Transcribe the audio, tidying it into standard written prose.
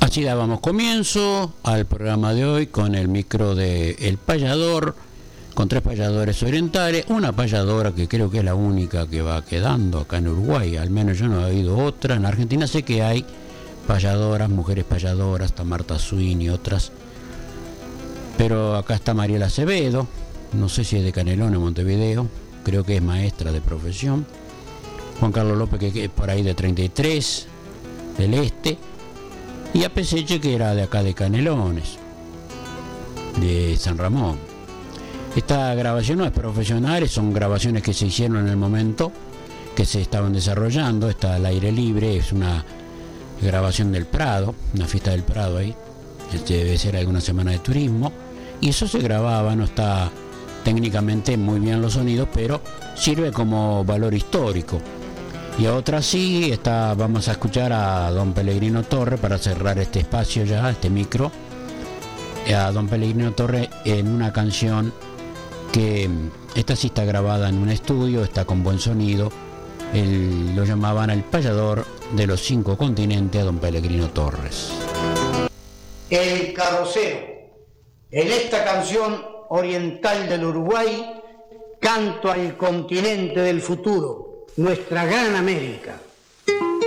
Así dábamos comienzo al programa de hoy con el micro de El Payador, con 3 payadores orientales, una payadora que creo que es la única que va quedando acá en Uruguay, al menos yo no he oído otra. En Argentina sé que hay payadoras, mujeres payadoras, está Marta Swin y otras, pero acá está Mariela Acevedo, no sé si es de Canelones, Montevideo, creo que es maestra de profesión. Juan Carlos López, que es por ahí de 33, del este, y a Peseche, que era de acá de Canelones, de San Ramón. Esta grabación no es profesional, son grabaciones que se hicieron en el momento que se estaban desarrollando. Está al aire libre, es una grabación del Prado, una fiesta del Prado ahí, debe ser alguna semana de turismo, y eso se grababa, no está técnicamente muy bien los sonidos, pero sirve como valor histórico. Y a otra sí, vamos a escuchar a don Pellegrino Torre para cerrar este espacio ya, este micro, a don Pellegrino Torre en una canción que esta sí está grabada en un estudio, está con buen sonido. Lo llamaban el payador de los 5 continentes, a don Pellegrino Torres. El carrocero. En esta canción oriental del Uruguay, canto al continente del futuro, nuestra gran América.